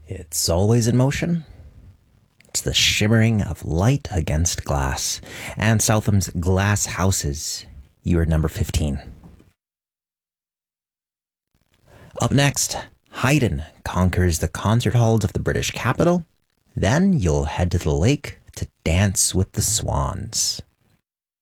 It's always in motion. It's the shimmering of light against glass. And Southam's Glass Houses. You are number 15. Up next, Haydn conquers the concert halls of the British capital. Then you'll head to the lake to dance with the swans.